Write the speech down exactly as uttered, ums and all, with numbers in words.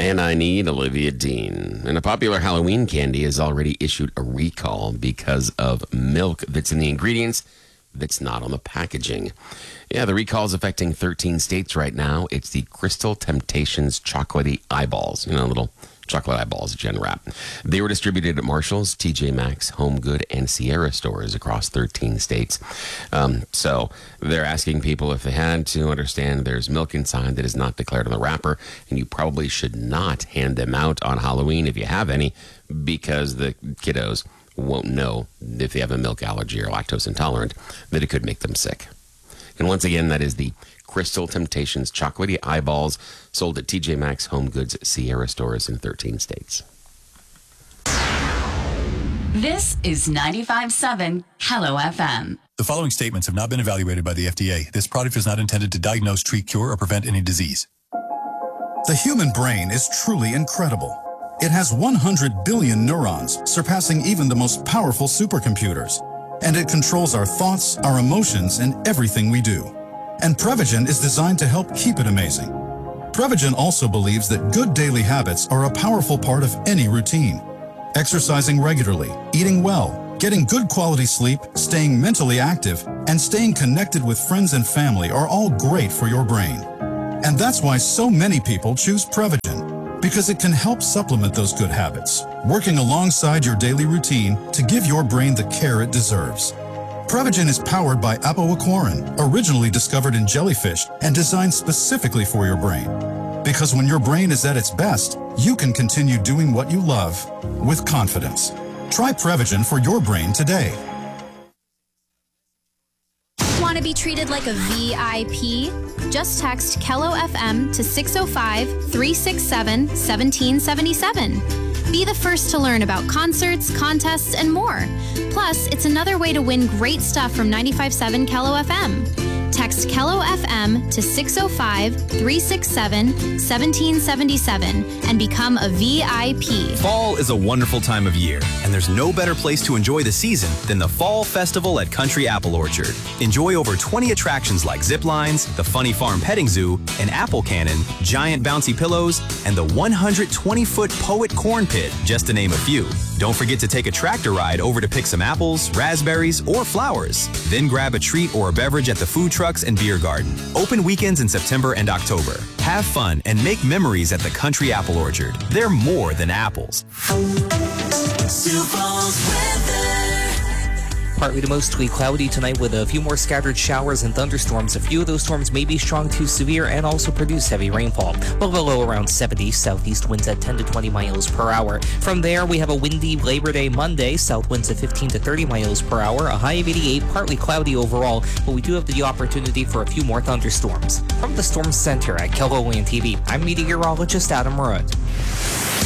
Man I Need, Olivia Dean. And a popular Halloween candy has already issued a recall because of milk that's in the ingredients that's not on the packaging. Yeah, the recall is affecting thirteen states right now. It's the Crystal Temptations Chocolatey Eyeballs. You know, little chocolate eyeballs, Gen Wrap. They were distributed at Marshall's, T J Maxx, Home Good, and Sierra stores across thirteen states. Um, so they're asking people if they had to understand there's milk inside that is not declared on the wrapper, and you probably should not hand them out on Halloween if you have any, because the kiddos won't know if they have a milk allergy or lactose intolerant, that it could make them sick. And once again, that is the Crystal Temptations Chocolatey Eyeballs, sold at T J Maxx, Home Goods, Sierra stores in thirteen states. This is ninety-five point seven Hello F M. The following statements have not been evaluated by the F D A. This product is not intended to diagnose, treat, cure, or prevent any disease. The human brain is truly incredible. It has one hundred billion neurons, surpassing even the most powerful supercomputers. And it controls our thoughts, our emotions, and everything we do. And Prevagen is designed to help keep it amazing. Prevagen also believes that good daily habits are a powerful part of any routine. Exercising regularly, eating well, getting good quality sleep, staying mentally active, and staying connected with friends and family are all great for your brain. And that's why so many people choose Prevagen, because it can help supplement those good habits, working alongside your daily routine to give your brain the care it deserves. Prevagen is powered by apoaquarin, originally discovered in jellyfish and designed specifically for your brain. Because when your brain is at its best, you can continue doing what you love with confidence. Try Prevagen for your brain today. Want to be treated like a V I P? Just text Kello F M to six oh five, three six seven, one seven seven seven. Be the first to learn about concerts, contests, and more. Plus, it's another way to win great stuff from ninety-five point seven Kello F M. Text Kello F M to six oh five, three six seven, one seven seven seven and become a V I P. Fall is a wonderful time of year, and there's no better place to enjoy the season than the Fall Festival at Country Apple Orchard. Enjoy over twenty attractions like zip lines, the Funny Farm Petting Zoo, an apple cannon, giant bouncy pillows, and the one hundred twenty foot Poet Corn Pit, just to name a few. Don't forget to take a tractor ride over to pick some apples, raspberries, or flowers. Then grab a treat or a beverage at the food trucks and beer garden. Open weekends in September and October. Have fun and make memories at the Country Apple Orchard. They're more than apples. Partly to mostly cloudy tonight with a few more scattered showers and thunderstorms. A few of those storms may be strong to severe and also produce heavy rainfall. Well below around seventy, southeast winds at ten to twenty miles per hour. From there, we have a windy Labor Day Monday, south winds at fifteen to thirty miles per hour, a high of eighty-eight, partly cloudy overall, but we do have the opportunity for a few more thunderstorms. From the Storm Center at KELOLAND T V, I'm meteorologist Adam Rudd.